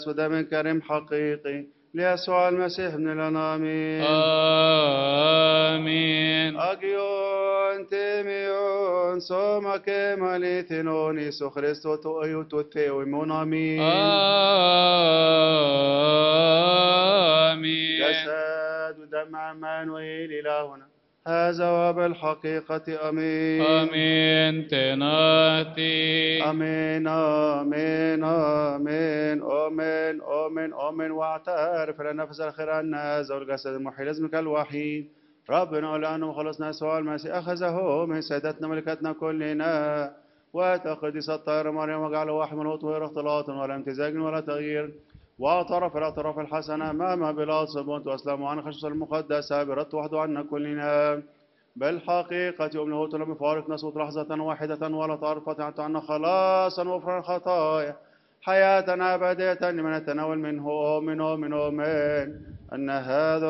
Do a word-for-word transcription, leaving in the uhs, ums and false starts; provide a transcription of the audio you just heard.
ودم كريم حقيقي ليسوع المسيح ابن الأنامين. آمين. أجيون تيميون سوما كما ليثنون إيسو خريستو تو أيوتو ثيو مونامين. آمين. جسد ودم عمانويل إلهنا هذا وبالحقيقة أمين. آمين تناتي. آمين آمين آمين آمين آمين آمين. واعترف لنفس الخير أن هذا الجسد المحيي لازمك الوحيد ربنا الآن وخلصنا يسوع المسيح أخذه من سيدتنا ملكتنا كلنا وتقدس الطاهرة مريم وجعله وحمل وطهير اختلاط ولا امتزاج ولا تغيير واعترف الاعتراف الحسن أمام بلاد صبونت وأسلام عن خشوص المقدسة برد وحده عنا كلنا بالحقيقة أمنه لم يفارق نسوط لحظة واحدة ولا تعرف حتى عنا خلاصا وفرا الخطايا حياة أبدية لمن يتناول منه من من من أن هذا